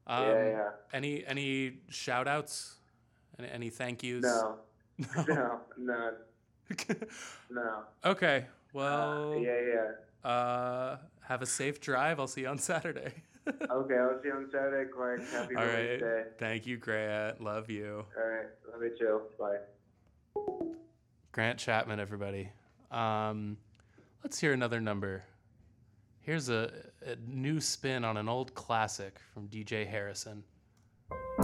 Yeah, yeah. Any shout outs? Any thank yous? No, No. no, no, no. Okay. Well, Yeah, yeah. have a safe drive. I'll see you on Saturday. Okay, I'll see you on Saturday, Clark. Happy All Women's right. Day. Thank you, Grant. Love you. All right, love you too. Bye. Grant Chapman, everybody. Um, let's hear another number. Here's a new spin on an old classic from DJ Harrison.